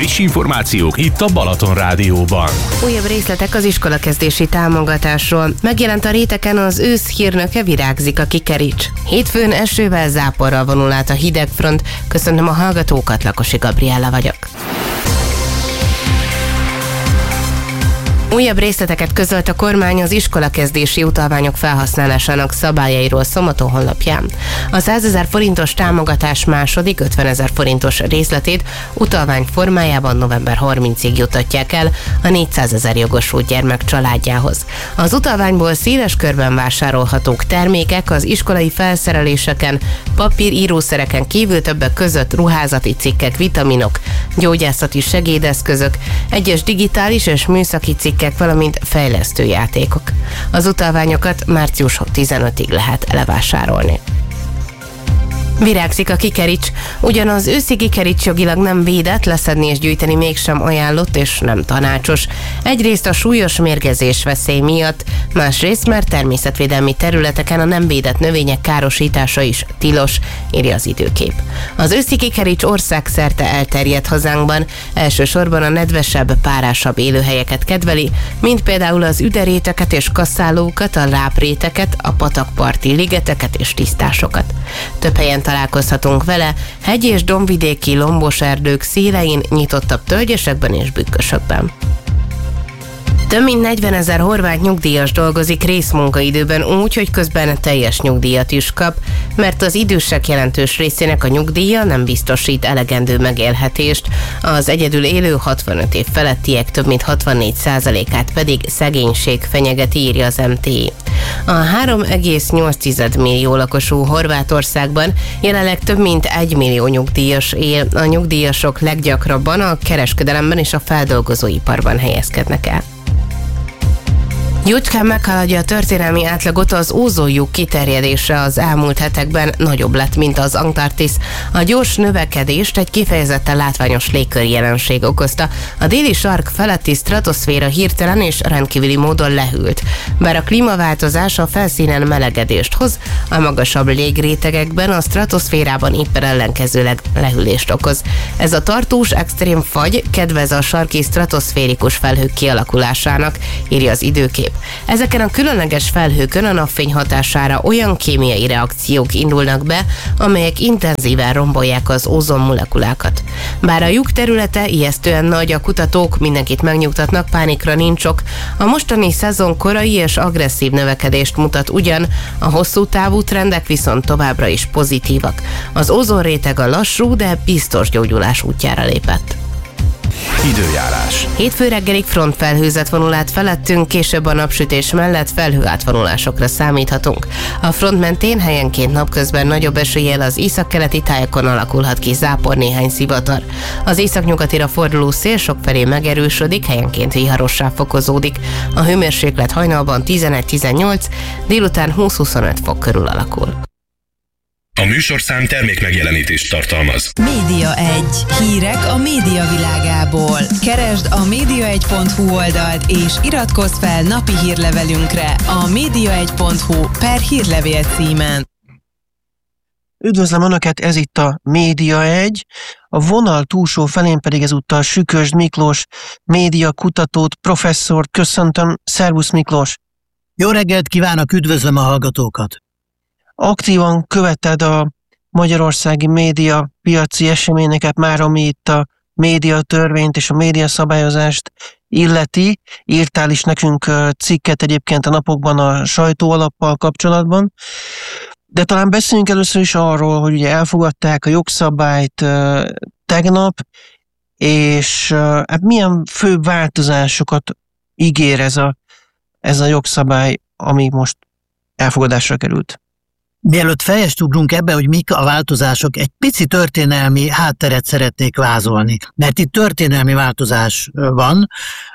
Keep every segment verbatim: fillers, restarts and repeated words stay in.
Friss információk itt a Balaton Rádióban. Újabb részletek az iskolakezdési támogatásról. Megjelent a réteken az ősz hírnöke, virágzik a Kikerics. Hétfőn esővel, záporral vonul át a hidegfront. Köszönöm a hallgatókat, Lakosi Gabriella vagyok. Újabb részleteket közölt a kormány az iskolakezdési utalványok felhasználásának szabályairól Szombaton honlapján. A százezer forintos támogatás második ötvenezer forintos részletét utalvány formájában november harmincadikáig juttatják el a négyszázezer jogosult gyermek családjához. Az utalványból széles körben vásárolhatók termékek az iskolai felszereléseken, papír, írószereken kívül többek között ruházati cikkek, vitaminok, gyógyászati segédeszközök, egyes digitális és műszaki cikkek, valamint fejlesztő játékok. Az utalványokat március tizenötödikéig lehet elvásárolni. Virágzik a Kikerics. Ugyan az őszi Kikerics jogilag nem védett, leszedni és gyűjteni mégsem ajánlott és nem tanácsos. Egyrészt a súlyos mérgezés veszély miatt, másrészt mert természetvédelmi területeken a nem védett növények károsítása is tilos, írja az Időkép. Az őszi Kikerics országszerte elterjedt hazánkban, elsősorban a nedvesebb, párásabb élőhelyeket kedveli, mint például az üderéteket és kasszálókat, a lápréteket, a patakparti ligeteket és tisztásokat. Több helyen találkozhatunk vele, hegy- és dombvidéki lombos erdők szélein, nyitottabb tölgyesekben és bükkösökben. Több mint negyvenezer horvát nyugdíjas dolgozik részmunkaidőben úgy, hogy közben teljes nyugdíjat is kap, mert az idősek jelentős részének a nyugdíja nem biztosít elegendő megélhetést, az egyedül élő hatvanöt év felettiek több mint hatvannégy százalékát pedig szegénység fenyegeti, írja az em té i. A három egész nyolc millió lakosú Horvátországban jelenleg több mint egy millió nyugdíjas él. A nyugdíjasok leggyakrabban a kereskedelemben és a feldolgozóiparban helyezkednek el. Jócskán meghaladja a történelmi átlagot, az ózonlyuk kiterjedése az elmúlt hetekben nagyobb lett, mint az Antarktisz. A gyors növekedést egy kifejezetten látványos légköri jelenség okozta. A déli sark feletti stratoszféra hirtelen és rendkívüli módon lehűlt. Bár a klímaváltozás a felszínen melegedést hoz, a magasabb légrétegekben, a stratoszférában éppen ellenkezőleg lehűlést okoz. Ez a tartós extrém fagy kedvez a sarki stratoszférikus felhők kialakulásának, írja az Időkép. Ezeken a különleges felhőkön a napfény hatására olyan kémiai reakciók indulnak be, amelyek intenzíven rombolják az ózon molekulákat. Bár a lyuk területe ijesztően nagy, a kutatók mindenkit megnyugtatnak, pánikra nincs ok. A mostani szezon korai és agresszív növekedést mutat ugyan, a hosszú távú trendek viszont továbbra is pozitívak. Az ózonréteg a lassú, de biztos gyógyulás útjára lépett. Időjárás. Hétfő reggelig frontfelhőzet vonul át felettünk, később a napsütés mellett felhőátvonulásokra számíthatunk. A front mentén helyenként napközben nagyobb eséllyel az északkeleti tájakon alakulhat ki zápor, néhány szivatar. Az északnyugatira forduló szél sokfelé megerősödik, helyenként viharossá fokozódik. A hőmérséklet hajnalban tizenegy-tizennyolc, délután húsz-huszonöt fok körül alakul. A műsorszám termékmegjelenítést tartalmaz. Média egy. Hírek a média világából. Keresd a média egy pont hu oldalt és iratkozz fel napi hírlevelünkre a média egy pont hu per hírlevél címen. Üdvözlöm Önöket, ez itt a Média egy. A vonal túlsó felén pedig ezúttal Sükösd Miklós, médiakutatót, professzort köszöntöm. Szervusz Miklós! Jó reggelt kívánok, üdvözlöm a hallgatókat! Aktívan követed a magyarországi média piaci eseményeket már, ami itt a médiatörvényt és a médiaszabályozást illeti. Írtál is nekünk cikket egyébként a napokban a sajtóalappal kapcsolatban. De talán beszéljünk először is arról, hogy ugye elfogadták a jogszabályt tegnap, és hát milyen fő változásokat ígér ez a, ez a jogszabály, ami most elfogadásra került. Mielőtt fejest ugrunk ebbe, hogy mik a változások, egy pici történelmi hátteret szeretnék vázolni, mert itt történelmi változás van.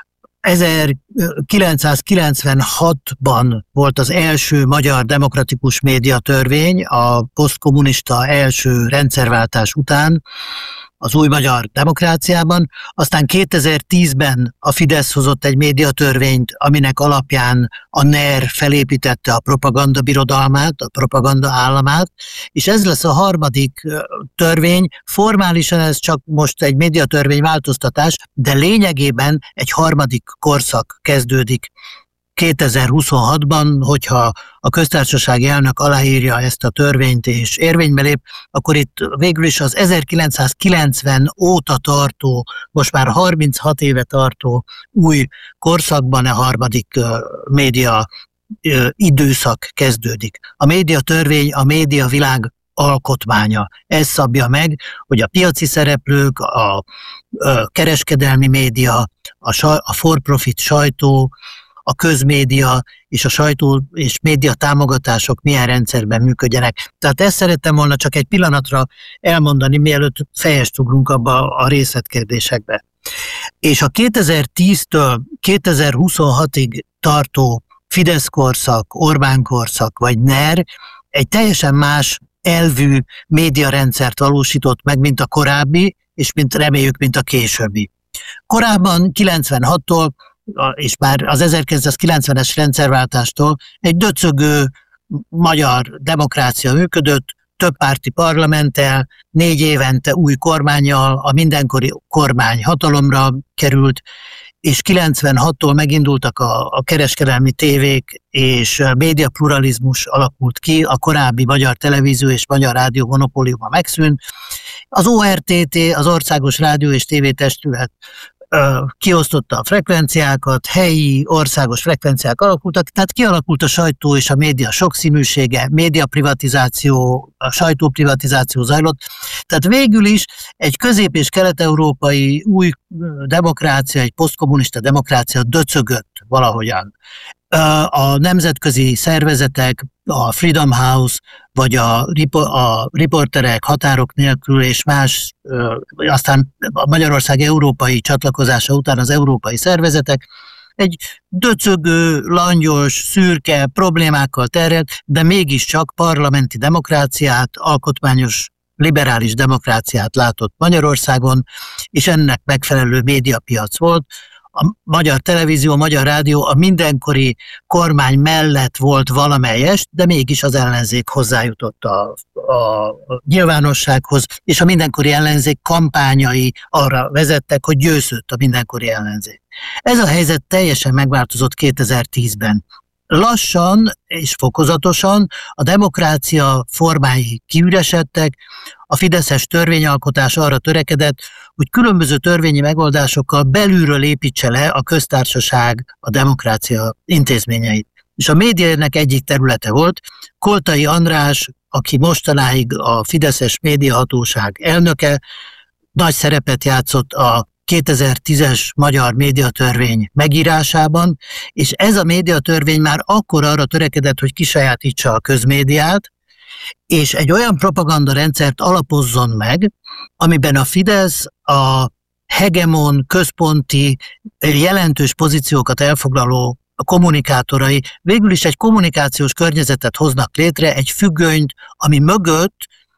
ezerkilencszázkilencvenhatban volt az első magyar demokratikus médiatörvény, a posztkommunista első rendszerváltás után, az új magyar demokráciában, aztán kétezer-tízben a Fidesz hozott egy médiatörvényt, aminek alapján a en e er felépítette a propaganda birodalmát, a propaganda államát, és ez lesz a harmadik törvény. Formálisan ez csak most egy médiatörvény változtatás, de lényegében egy harmadik korszak kezdődik kétezer-huszonhatban, hogyha a köztársasági elnök aláírja ezt a törvényt és érvénybe lép, akkor itt végül is az ezerkilencszázkilencven óta tartó, most már harminchat éve tartó új korszakban a harmadik uh, média uh, időszak kezdődik. A médiatörvény a média világ alkotmánya. Ez szabja meg, hogy a piaci szereplők, a, a kereskedelmi média, a, saj, a for-profit sajtó, a közmédia és a sajtó és média támogatások milyen rendszerben működjenek. Tehát ezt szerettem volna csak egy pillanatra elmondani, mielőtt fejest ugrunk abba a részletkérdésekbe. És a kétezer-tíztől kétezer-huszonhatig tartó Fidesz korszak, Orbán korszak vagy en e er egy teljesen más elvű médiarendszert valósított meg, mint a korábbi, és mint reméljük, mint a későbbi. Korábban kilencvenhattól és már az ezerkilencszázkilencvenes rendszerváltástól egy döcögő magyar demokrácia működött, többpárti parlamenttel, négy évente új kormánnyal, a mindenkori kormány hatalomra került, és kilencvenhattól megindultak a, a kereskedelmi tévék, és médiapluralizmus alakult ki, a korábbi magyar televízió és magyar rádió monopóliuma megszűnt. Az o er té té, az Országos Rádió és Tévétestület kiosztotta a frekvenciákat, helyi, országos frekvenciák alakultak, tehát kialakult a sajtó és a média sokszínűsége, médiaprivatizáció, a sajtóprivatizáció zajlott. Tehát végül is egy közép- és kelet-európai új demokrácia, egy posztkommunista demokrácia döcögött valahogyan. A nemzetközi szervezetek, a Freedom House, vagy a, a riporterek határok nélkül és más, aztán a Magyarország európai csatlakozása után az európai szervezetek egy döcögő, langyos, szürke, problémákkal terjed, de mégiscsak parlamenti demokráciát, alkotmányos liberális demokráciát látott Magyarországon, és ennek megfelelő médiapiac volt. A magyar televízió, a magyar rádió a mindenkori kormány mellett volt valamelyest, de mégis az ellenzék hozzájutott a, a nyilvánossághoz, és a mindenkori ellenzék kampányai arra vezettek, hogy győzött a mindenkori ellenzék. Ez a helyzet teljesen megváltozott kétezer-tízben. Lassan és fokozatosan a demokrácia formái kiüresedtek, a fideszes törvényalkotás arra törekedett, hogy különböző törvényi megoldásokkal belülről építse le a köztársaság a demokrácia intézményeit. És a médiának egyik területe volt. Koltai András, aki mostanáig a fideszes médiahatóság elnöke, nagy szerepet játszott a kétezer-tízes magyar médiatörvény megírásában, és ez a médiatörvény már akkor arra törekedett, hogy kisajátítsa a közmédiát, és egy olyan propagandarendszert alapozzon meg, amiben a Fidesz a hegemon, központi, jelentős pozíciókat elfoglaló kommunikátorai végül is egy kommunikációs környezetet hoznak létre, egy függönyt, ami mögött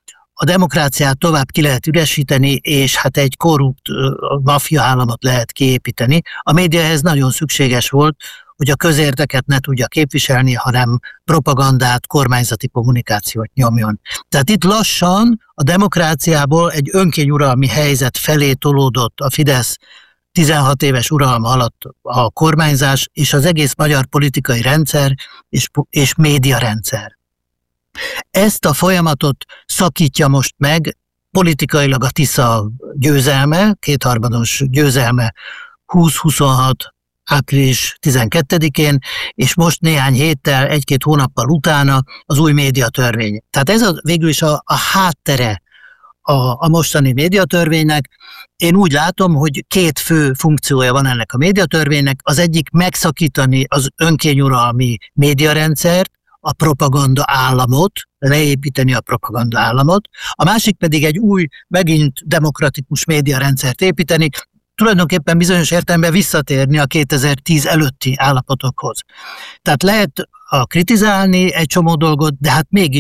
a demokráciát tovább ki lehet üresíteni, és hát egy korrupt maffia államot lehet kiépíteni. A média ehhez nagyon szükséges volt, hogy a közérdeket ne tudja képviselni, hanem propagandát, kormányzati kommunikációt nyomjon. Tehát itt lassan a demokráciából egy önkényuralmi helyzet felé tolódott a Fidesz tizenhat éves uralma alatt a kormányzás és az egész magyar politikai rendszer és, és médiarendszer. Ezt a folyamatot szakítja most meg politikailag a Tisza győzelme, kétharmados győzelme húsz-huszonhat április tizenkettedikén, és most néhány héttel, egy-két hónappal utána az új médiatörvény. Tehát ez a, végül is a, a háttere a, a mostani médiatörvénynek. Én úgy látom, hogy két fő funkciója van ennek a médiatörvénynek. Az egyik megszakítani az önkényuralmi médiarendszert, a propaganda államot, leépíteni a propaganda államot, a másik pedig egy új, megint demokratikus médiarendszert építeni, tulajdonképpen bizonyos értelemben visszatérni a kétezer-tíz előtti állapotokhoz. Tehát lehet a kritizálni egy csomó dolgot, de hát mégiscsak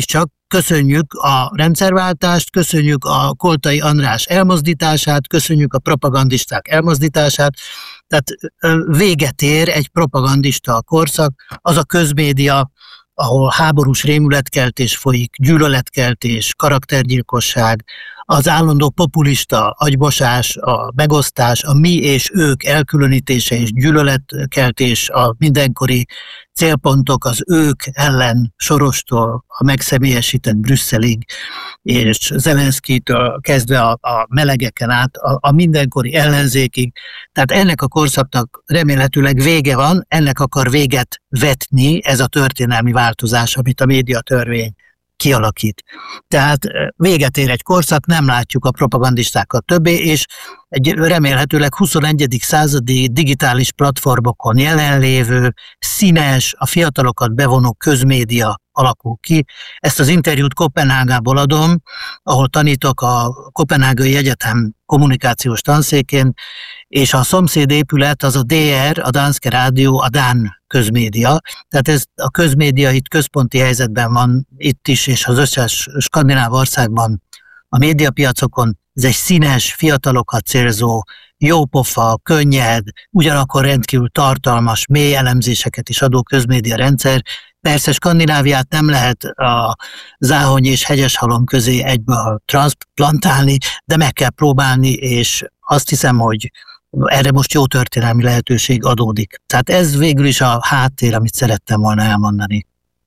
köszönjük a rendszerváltást, köszönjük a Koltai András elmozdítását, köszönjük a propagandisták elmozdítását, tehát véget ér egy propagandista korszak, az a közmédia, ahol háborús rémületkeltés folyik, gyűlöletkeltés, karaktergyilkosság, az állandó populista agymosás, a megosztás, a mi és ők elkülönítése és gyűlöletkeltés, a mindenkori célpontok az ők ellen Sorostól a megszemélyesített Brüsszelig, és Zelenszkijtől kezdve a, a melegeken át a, a mindenkori ellenzékig. Tehát ennek a korszaknak remélhetőleg vége van, ennek akar véget vetni ez a történelmi változás, amit a médiatörvény kialakít. Tehát véget ér egy korszak, nem látjuk a propagandistákat többé, és egy remélhetőleg huszonegyedik századi digitális platformokon jelenlévő, színes, a fiatalokat bevonó közmédia alakul ki. Ezt az interjút Koppenhágából adom, ahol tanítok a Koppenhágai Egyetem kommunikációs tanszékén, és a szomszéd épület az a dé er, a Danske Radio, a dán közmédia. Tehát ez a közmédia itt központi helyzetben van itt is, és az összes skandináv országban a médiapiacokon. Ez egy színes, fiatalokat célzó, jópofa, könnyed, ugyanakkor rendkívül tartalmas, mély elemzéseket is adó közmédia rendszer. Persze Skandináviát nem lehet a záhony és hegyeshalom közé egyből transzplantálni, de meg kell próbálni, és azt hiszem, hogy erre most jó történelmi lehetőség adódik. Tehát ez végül is a háttér, amit szerettem volna elmondani.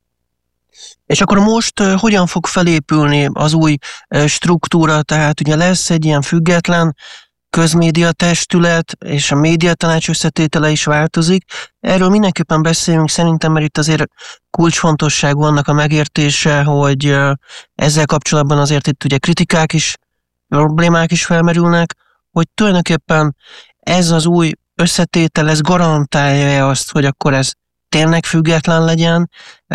És akkor most uh, hogyan fog felépülni az új uh, struktúra, tehát ugye lesz egy ilyen független közmédia testület, és a médiatanács összetétele is változik. Erről mindenképpen beszélünk szerintem, mert itt azért kulcsfontosságú annak a megértése, hogy uh, ezzel kapcsolatban azért itt ugye kritikák is, problémák is felmerülnek, hogy tulajdonképpen ez az új összetétel, ez garantálja azt, hogy akkor ez tényleg független legyen,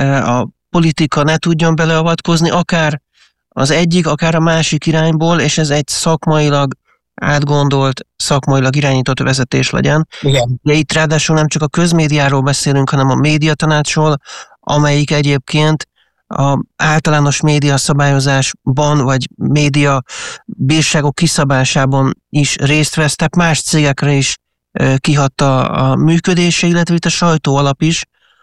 a politika ne tudjon beleavatkozni, akár az egyik, akár a másik irányból, és ez egy szakmailag átgondolt, szakmailag irányított vezetés legyen. Igen. De itt ráadásul nem csak a közmédiáról beszélünk, hanem a médiatanácsról, amelyik egyébként a általános média szabályozásban, vagy média bírságok kiszabásában is részt vesz, tehát más cégekre is kihat a, a működése, illetve itt a sajtó alap is,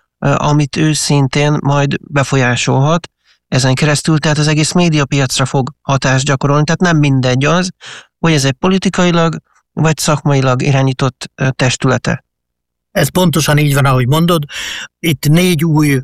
amit ő szintén majd befolyásolhat ezen keresztül, tehát az egész médiapiacra fog hatást gyakorolni, tehát nem mindegy az, hogy ez egy politikailag vagy szakmailag irányított testülete. Ez pontosan így van, ahogy mondod. Itt négy új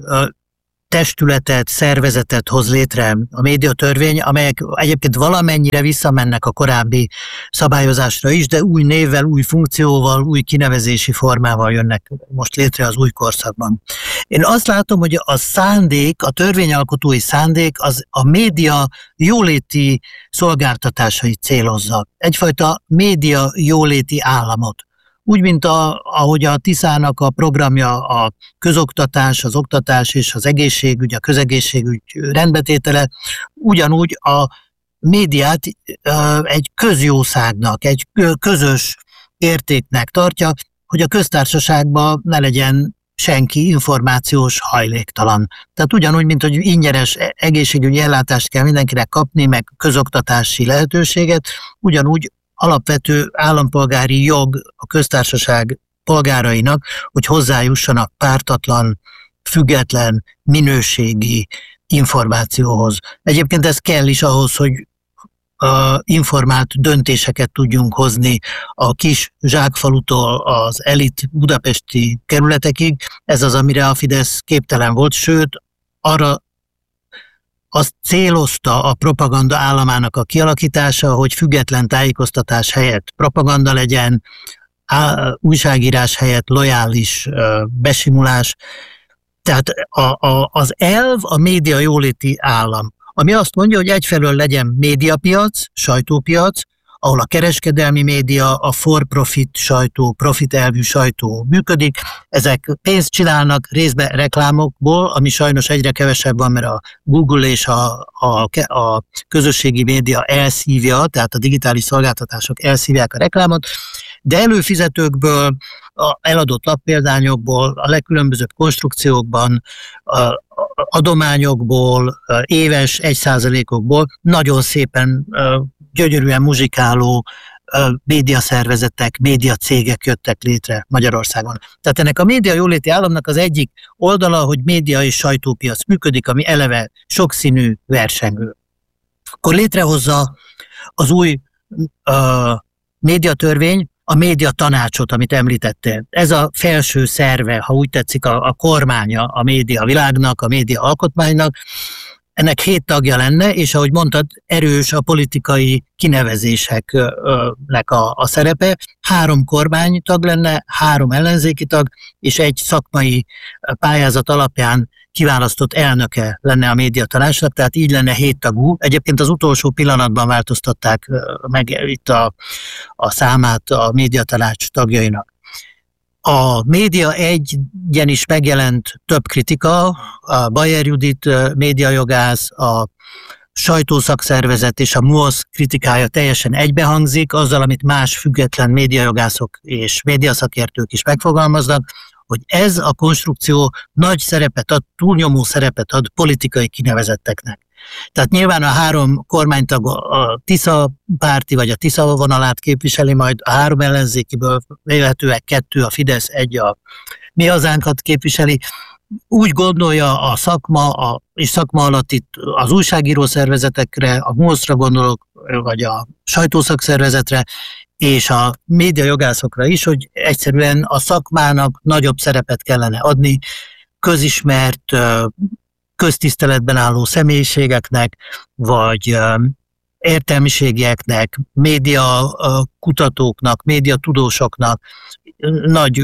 testületet, szervezetet hoz létre a médiatörvény, amelyek egyébként valamennyire visszamennek a korábbi szabályozásra is, de új névvel, új funkcióval, új kinevezési formával jönnek most létre az új korszakban. Én azt látom, hogy a szándék, a törvényalkotói szándék az a média jóléti szolgáltatásait célozza. Egyfajta média jóléti államot. Úgy, mint a, ahogy a tiszának a programja a közoktatás, az oktatás és az egészségügy, a közegészségügy rendbetétele, ugyanúgy a médiát egy közjószágnak, egy közös értéknek tartja, hogy a köztársaságban ne legyen senki információs hajléktalan. Tehát ugyanúgy, mint hogy ingyenes egészségügyi ellátást kell mindenkinek kapni, meg közoktatási lehetőséget, ugyanúgy alapvető állampolgári jog a köztársaság polgárainak, hogy hozzájussanak pártatlan, független, minőségi információhoz. Egyébként ez kell is ahhoz, hogy uh, informált döntéseket tudjunk hozni a kis zsákfalutól az elit budapesti kerületekig. Ez az, amire a Fidesz képtelen volt, sőt, arra azt célozta a propaganda államának a kialakítása, hogy független tájékoztatás helyett propaganda legyen, á, újságírás helyett lojális ö, besimulás. Tehát a, a, az elv a média jóléti állam, ami azt mondja, hogy egyfelől legyen médiapiac, sajtópiac, ahol a kereskedelmi média, a for-profit sajtó, profit elvű sajtó működik. Ezek pénzt csinálnak részben reklámokból, ami sajnos egyre kevesebb van, mert a Google és a, a, a közösségi média elszívja, tehát a digitális szolgáltatások elszívják a reklámot, de előfizetőkből, a eladott lappéldányokból, a legkülönbözőbb konstrukciókban, a, adományokból, éves egy százalékokból nagyon szépen, gyönyörűen muzsikáló médiaszervezetek, médiacégek jöttek létre Magyarországon. Tehát ennek a média jóléti államnak az egyik oldala, hogy média és sajtópiac működik, ami eleve sokszínű, versengő. Akkor létrehozza az új uh, médiatörvény a média tanácsot, amit említettél. Ez a felső szerve, ha úgy tetszik, a, a kormánya a média világnak, a média alkotmánynak. Ennek hét tagja lenne, és ahogy mondtad, erős a politikai kinevezéseknek a, a szerepe. Három kormánytag lenne, három ellenzéki tag, és egy szakmai pályázat alapján kiválasztott elnöke lenne a médiatanácsnak, tehát így lenne hét tagú. Egyébként az utolsó pillanatban változtatták meg itt a, a számát a médiatanács tagjainak. A Média egyen is megjelent több kritika, a Bajer Judit médiajogász, a sajtószakszervezet és a MUOSZ kritikája teljesen egybehangzik azzal, amit más független médiajogászok és médiaszakértők is megfogalmaznak, hogy ez a konstrukció nagy szerepet ad, túlnyomó szerepet ad politikai kinevezetteknek. Tehát nyilván a három kormánytag a Tisza párti vagy a Tisza vonalát képviseli, majd a három ellenzékiből véletőek kettő, a Fidesz, egy a Mi Hazánkat képviseli. Úgy gondolja a szakma, a, és szakma alatt itt az újságíró szervezetekre, a MUOSZ-ra gondolok, vagy a sajtószakszervezetre, és a médiajogászokra is, hogy egyszerűen a szakmának nagyobb szerepet kellene adni, közismert, köztiszteletben álló személyiségeknek, vagy értelmiségieknek, média kutatóknak, média tudósoknak, nagy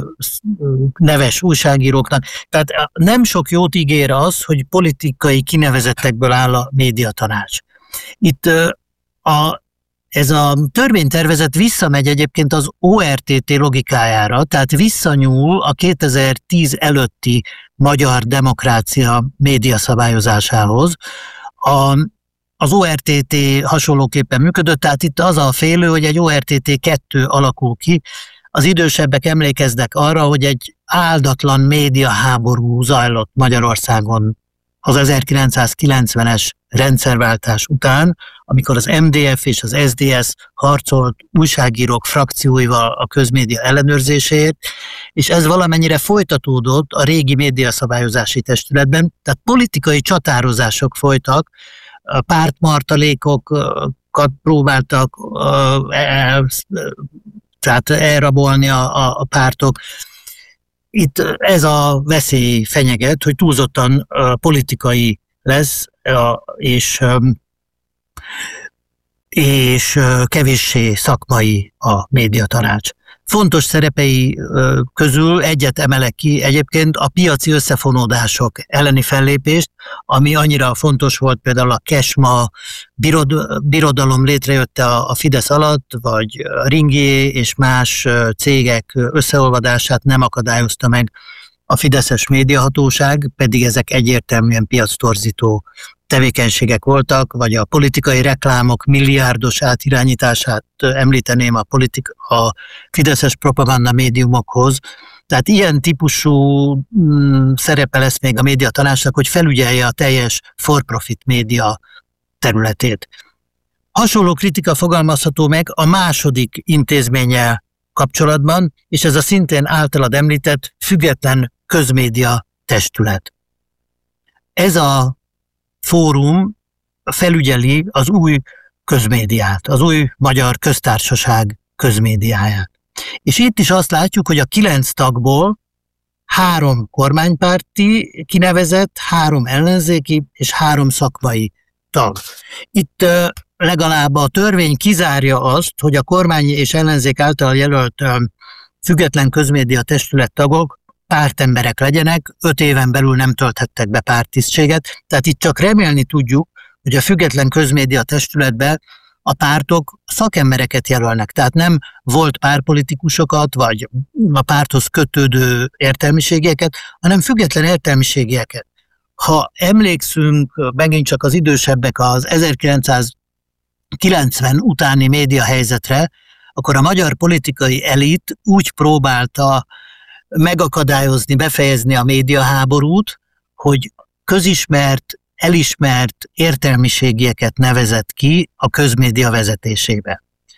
neves újságíróknak. Tehát nem sok jót ígér az, hogy politikai kinevezettekből áll a médiatanács. Itt a Ez a törvénytervezet visszamegy egyébként az o er té té logikájára, tehát visszanyúl a kétezer-tíz előtti magyar demokrácia média szabályozásához. A, az o er té té hasonlóképpen működött, tehát itt az a félő, hogy egy o er té té kettő alakul ki. Az idősebbek emlékeznek arra, hogy egy áldatlan médiaháború zajlott Magyarországon az ezerkilencszázkilencvenes rendszerváltás után, amikor az em dé ef és az es dé es harcolt újságírók frakcióival a közmédia ellenőrzéséért, és ez valamennyire folytatódott a régi médiaszabályozási testületben, tehát politikai csatározások folytak, pártmartalékokat próbáltak el, tehát elrabolni a, a pártok. Itt ez a veszély fenyeget, hogy túlzottan politikai lesz, és, és kevéssé szakmai a médiatanács. Fontos szerepei közül egyet emelek ki egyébként a piaci összefonódások elleni fellépést, ami annyira fontos volt például a Kesma birod, birodalom létrejötte a Fidesz alatt, vagy a Ringier és más cégek összeolvadását nem akadályozta meg a fideszes médiahatóság, pedig ezek egyértelműen piactorzító tevékenységek voltak, vagy a politikai reklámok milliárdos átirányítását említeném a, politik, a fideszes propaganda médiumokhoz. Tehát ilyen típusú mm, szerepe lesz még a médiatanácsnak, hogy felügyelje a teljes for-profit média területét. Hasonló kritika fogalmazható meg a második intézménnyel kapcsolatban, és ez a szintén általad említett független közmédia testület. Ez a fórum felügyeli az új közmédiát, az új magyar köztársaság közmédiáját. És itt is azt látjuk, hogy a kilenc tagból három kormánypárti kinevezett, három ellenzéki és három szakmai tag. Itt legalább a törvény kizárja azt, hogy a kormány és ellenzék által jelölt független közmédia testület tagok pártemberek legyenek, öt éven belül nem tölthettek be párttisztséget, tehát itt csak remélni tudjuk, hogy a független közmédia testületbe a pártok szakembereket jelölnek, tehát nem volt pártpolitikusokat, vagy a párthoz kötődő értelmiségieket, hanem független értelmiségieket. Ha emlékszünk megint csak az idősebbek az ezerkilencszázkilencven utáni médiahelyzetre, akkor a magyar politikai elit úgy próbálta megakadályozni, befejezni a médiaháborút, hogy közismert, elismert értelmiségieket nevezett ki a közmédia vezetésébe.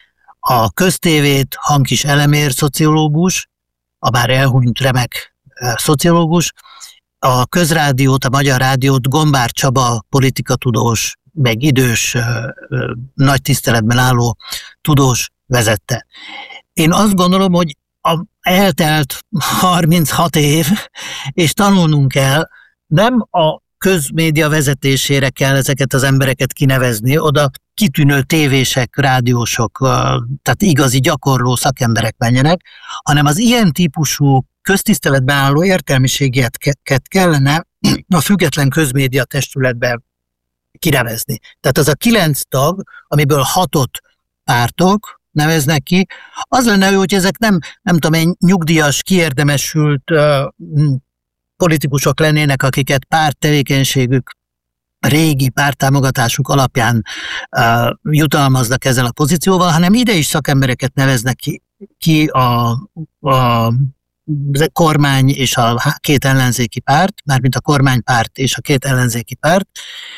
A köztévét Hankis Elemér szociológus, a már elhunyt remek szociológus, a közrádiót, a Magyar Rádiót Gombár Csaba politikatudós, meg idős, nagy tiszteletben álló tudós vezette. Én azt gondolom, hogy a eltelt harminchat év, és tanulnunk kell, nem a közmédia vezetésére kell ezeket az embereket kinevezni, oda kitűnő tévések, rádiósok, tehát igazi gyakorló szakemberek menjenek, hanem az ilyen típusú köztiszteletben álló értelmiségieket kellene a független közmédia testületbe kinevezni. Tehát az a kilenc tag, amiből hatot pártok neveznek ki, az lenne jó, hogy ezek nem, nem tudom én, nyugdíjas, kiérdemesült uh, politikusok lennének, akiket párttevékenységük, régi párttámogatásuk alapján uh, jutalmaznak ezzel a pozícióval, hanem ide is szakembereket neveznek ki, ki a, a kormány és a két ellenzéki párt, mármint a kormánypárt és a két ellenzéki párt.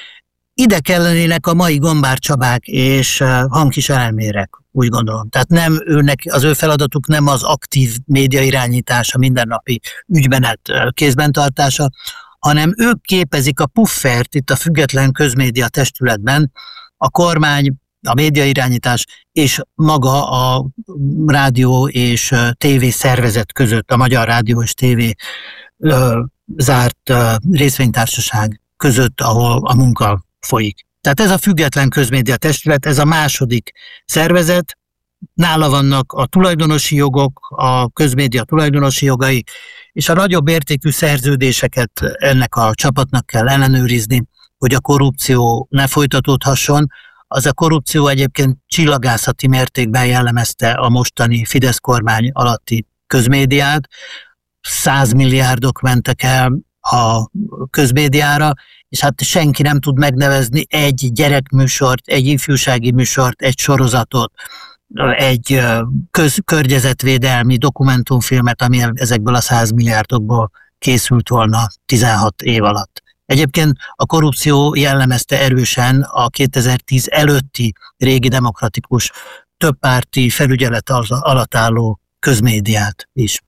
Ide kellenének a mai Gombár Csabák és Hankis Elmérek, úgy gondolom. Tehát nem őnek, az ő feladatuk nem az aktív média irányítása, mindennapi ügymenet kézben tartása, hanem ők képezik a puffert itt a független közmédia testületben, a kormány, a médiairányítás és maga a rádió és tévé szervezet között, a Magyar Rádió és Tévé ö, zárt ö, részvénytársaság között, ahol a munka folyik. Tehát ez a független közmédia testület, ez a második szervezet, nála vannak a tulajdonosi jogok, a közmédia tulajdonosi jogai, és a nagyobb értékű szerződéseket ennek a csapatnak kell ellenőrizni, hogy a korrupció ne folytatódhasson. Az a korrupció egyébként csillagászati mértékben jellemezte a mostani Fidesz kormány alatti közmédiát. Százmilliárdok mentek el a közmédiára, és hát senki nem tud megnevezni egy gyerekműsort, egy ifjúsági műsort, egy sorozatot, egy köz- környezetvédelmi dokumentumfilmet, ami ezekből a százmilliárdokból készült volna tizenhat év alatt. Egyébként a korrupció jellemezte erősen a kétezer-tíz előtti régi demokratikus többpárti felügyelet alatt álló közmédiát is.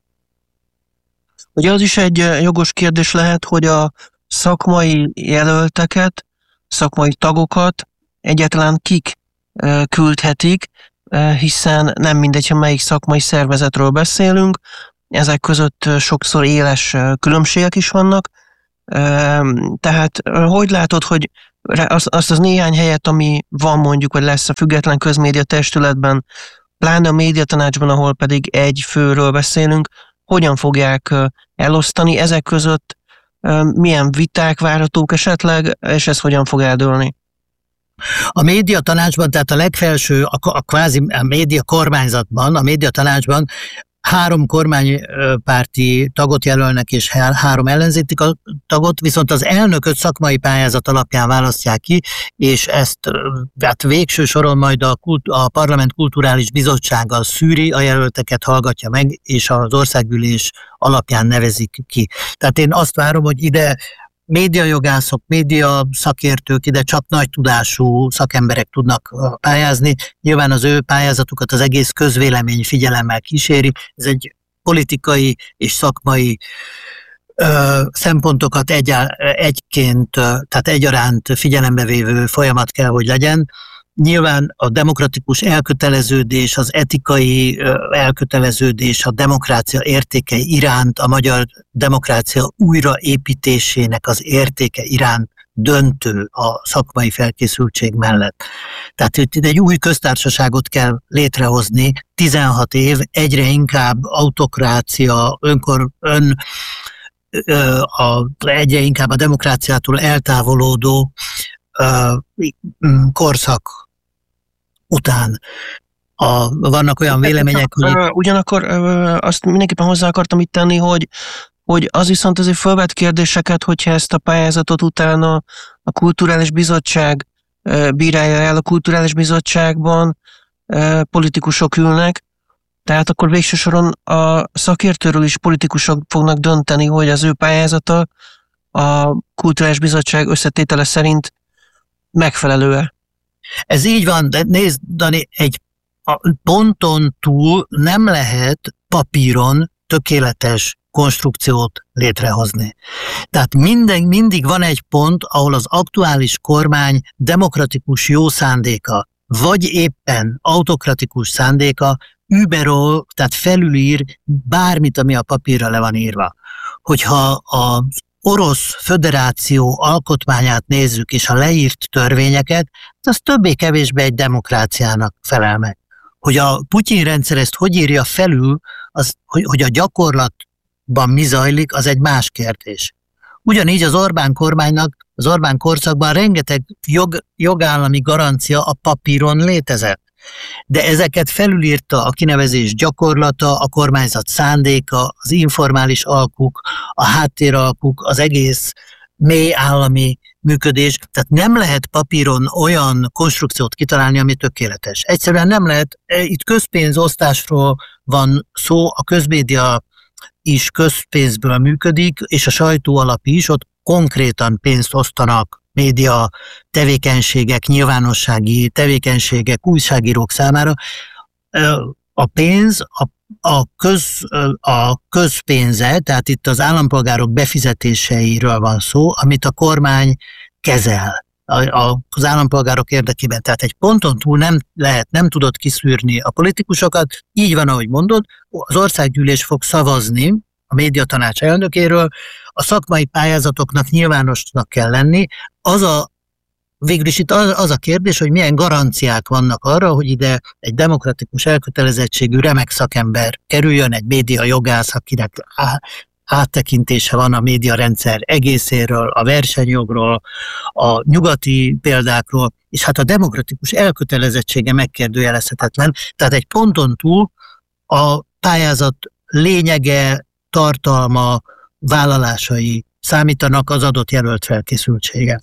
Ugye az is egy jogos kérdés lehet, hogy a szakmai jelölteket, szakmai tagokat egyáltalán kik küldhetik, hiszen nem mindegy, hogy melyik szakmai szervezetről beszélünk, ezek között sokszor éles különbségek is vannak. Tehát hogy látod, hogy azt az néhány helyet, ami van mondjuk, hogy lesz a független közmédia testületben, pláne a médiatanácsban, ahol pedig egy főről beszélünk, hogyan fogják elosztani, ezek között milyen viták várhatók esetleg, és ez hogyan fog eldőlni? A médiatanácsban, tehát a legfelső, a, a kvázi a média kormányzatban, a médiatanácsban három kormánypárti tagot jelölnek, és három ellenzéki tagot, viszont az elnököt szakmai pályázat alapján választják ki, és ezt hát végső soron majd a, kult, a Parlament Kulturális Bizottsága szűri, a jelölteket hallgatja meg, és az országgyűlés alapján nevezik ki. Tehát én azt várom, hogy ide médiajogászok, média szakértők, ide csak nagy tudású szakemberek tudnak pályázni. Nyilván az ő pályázatukat az egész közvélemény figyelemmel kíséri. Ez egy politikai és szakmai ö, szempontokat egy, egyként, tehát egyaránt figyelembe vévő folyamat kell, hogy legyen. Nyilván a demokratikus elköteleződés, az etikai elköteleződés, a demokrácia értékei iránt, a magyar demokrácia újraépítésének az értéke iránt döntő a szakmai felkészültség mellett. Tehát itt egy új köztársaságot kell létrehozni, tizenhat év, egyre inkább autokrácia, önkor, ön, a, egyre inkább a demokráciától eltávolódó korszak után. A, vannak olyan vélemények, hogy... Ugyanakkor azt mindenképpen hozzá akartam itt tenni, hogy, hogy az viszont azért felvet kérdéseket, hogyha ezt a pályázatot utána a Kulturális Bizottság bírálja el, a Kulturális Bizottságban politikusok ülnek, tehát akkor végső soron a szakértőről is politikusok fognak dönteni, hogy az ő pályázata a Kulturális Bizottság összetétele szerint megfelelő-e? Ez így van, de nézd, Dani, egy ponton túl nem lehet papíron tökéletes konstrukciót létrehozni. Tehát minden, mindig van egy pont, ahol az aktuális kormány demokratikus jó szándéka, vagy éppen autokratikus szándéka überol, tehát felülír bármit, ami a papírra le van írva. Hogyha az Orosz Föderáció alkotmányát nézzük, és a leírt törvényeket, az többé-kevésbé egy demokráciának felel meg. Hogy a Putyin rendszer ezt hogy írja felül, az, hogy, hogy a gyakorlatban mi zajlik, az egy más kérdés. Ugyanígy az Orbán kormánynak, az Orbán korszakban rengeteg jog, jogállami garancia a papíron létezett. De ezeket felülírta a kinevezés gyakorlata, a kormányzat szándéka, az informális alkuk, a háttéralkuk, az egész mély állami működés. Tehát nem lehet papíron olyan konstrukciót kitalálni, ami tökéletes. Egyszerűen nem lehet, itt közpénzosztásról van szó, a közmédia is közpénzből működik, és a sajtó alap is, ott konkrétan pénzt osztanak média tevékenységek, nyilvánossági tevékenységek, újságírók számára. A pénz, a, a, köz, a közpénze, tehát itt az állampolgárok befizetéseiről van szó, amit a kormány kezel az állampolgárok érdekében. Tehát egy ponton túl nem lehet, nem tudod kiszűrni a politikusokat, így van, ahogy mondod, az országgyűlés fog szavazni a médiatanács elnökéről, a szakmai pályázatoknak nyilvánosnak kell lenni. Az a, végül is itt az, az a kérdés, hogy milyen garanciák vannak arra, hogy ide egy demokratikus elkötelezettségű remek szakember kerüljön, egy média jogász, akinek áttekintése van a médiarendszer egészéről, a versenyjogról, a nyugati példákról, és hát a demokratikus elkötelezettsége megkérdőjelezhetetlen. Tehát egy ponton túl a pályázat lényege, tartalma, vállalásai számítanak az adott jelölt felkészültsége.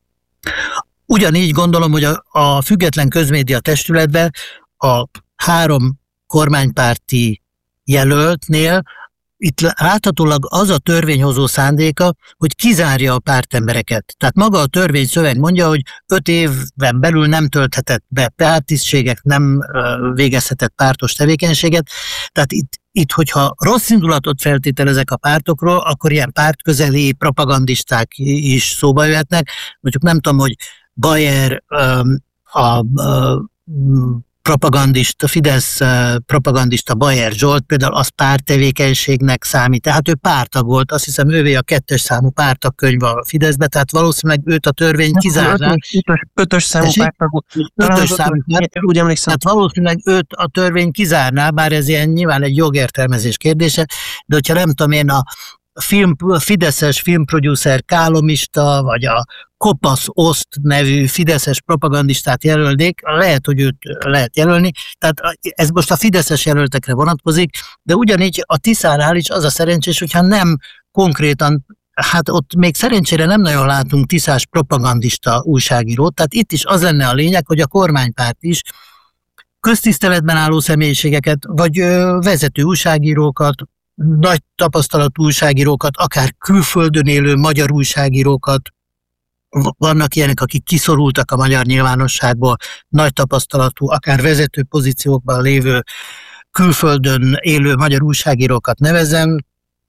Ugyanígy gondolom, hogy a, a független közmédia testületben a három kormánypárti jelöltnél itt láthatólag az a törvényhozó szándéka, hogy kizárja a pártembereket. Tehát maga a törvényszöveg mondja, hogy öt évben belül nem tölthetett be párttisztséget, nem végezhetett pártos tevékenységet. Tehát itt, itt, hogyha rossz indulatot feltételezek a pártokról, akkor ilyen pártközeli propagandisták is szóba jöhetnek. Mondjuk nem tudom, hogy Bayer a, a, a propagandista, Fidesz propagandista Bayer Zsolt például az párttevékenységnek számít. Tehát ő pártag volt, azt hiszem ővé a kettes számú pártagkönyv a Fideszbe, tehát valószínűleg őt a törvény kizárná. Ötös, ötös számú pártag. Ötös számú pártag. Úgy emlékszem. Tehát valószínűleg őt a törvény kizárná, bár ez ilyen nyilván egy jogértelmezés kérdése, de hogyha nem tudom én a film, a fideszes filmproducer Kálomista, vagy a Kopasz Oszt nevű fideszes propagandistát jelölnék, lehet, hogy őt lehet jelölni. Tehát ez most a fideszes jelöltekre vonatkozik, de ugyanígy a Tiszánál is az a szerencsés, hogyha nem konkrétan, hát ott még szerencsére nem nagyon látunk tiszás propagandista újságírót, tehát itt is az lenne a lényeg, hogy a kormánypárt is köztiszteletben álló személyiségeket, vagy vezető újságírókat, nagy tapasztalatú újságírókat, akár külföldön élő magyar újságírókat, vannak ilyenek, akik kiszorultak a magyar nyilvánosságból, nagy tapasztalatú, akár vezető pozíciókban lévő külföldön élő magyar újságírókat nevezem,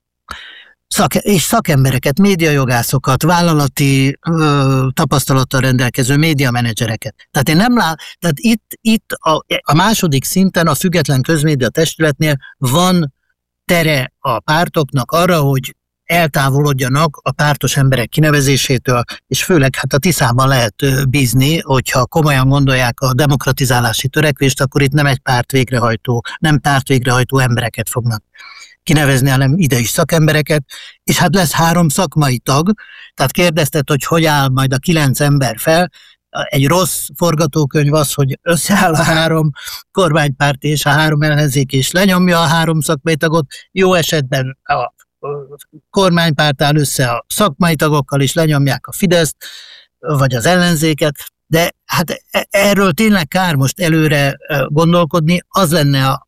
szak- és szakembereket, médiajogászokat, vállalati ö, tapasztalattal rendelkező médiamenedzsereket. Tehát én nem lát, tehát itt, itt a, a második szinten a független közmédia testületnél van tere a pártoknak arra, hogy eltávolodjanak a pártos emberek kinevezésétől, és főleg hát a Tiszában lehet bízni, hogyha komolyan gondolják a demokratizálási törekvést, akkor itt nem egy párt végrehajtó, nem párt végrehajtó embereket fognak kinevezni, hanem ide is szakembereket, és hát lesz három szakmai tag, tehát kérdezted, hogy hogy áll majd a kilenc ember fel. Egy rossz forgatókönyv az, hogy összeáll a három kormánypárt és a három ellenzék, és lenyomja a három szakmai tagot. Jó esetben a kormánypárt áll össze a szakmai tagokkal, és lenyomják a Fideszt, vagy az ellenzéket, de hát erről tényleg kár most előre gondolkodni, az lenne a, a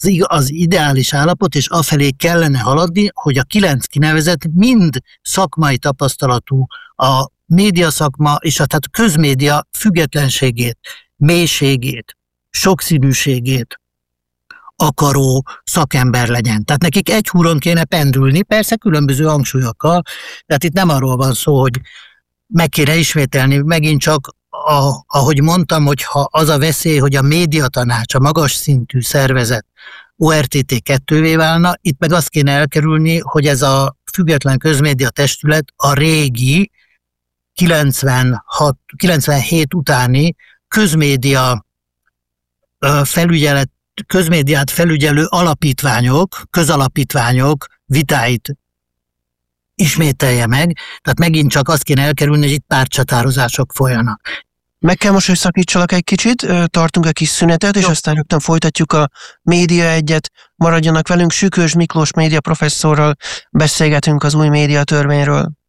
az ideális állapot, és afelé kellene haladni, hogy a kilenc kinevezett mind szakmai tapasztalatú, a média szakma és a tehát közmédia függetlenségét, mélységét, sokszínűségét akaró szakember legyen. Tehát nekik egy húron kéne pendülni, persze különböző hangsúlyokkal, tehát itt nem arról van szó, hogy meg kéne ismételni, megint csak A, ahogy mondtam, hogy ha az a veszély, hogy a médiatanács, a magas szintű szervezet o er té té kettővé válna, itt meg azt kéne elkerülni, hogy ez a független közmédia testület a régi kilencvenhat, kilencvenhét utáni közmédia felügyelet, közmédiát felügyelő alapítványok, közalapítványok vitáit ismételje meg, tehát megint csak azt kéne elkerülni, hogy itt pártcsatározások folyanak. Meg kell most, hogy szakítsalak egy kicsit, tartunk egy kis szünetet, és Jó. aztán rögtön folytatjuk a Média Egyet. Maradjanak velünk, Sükös Miklós média professzorral beszélgetünk az új médiatörvényről.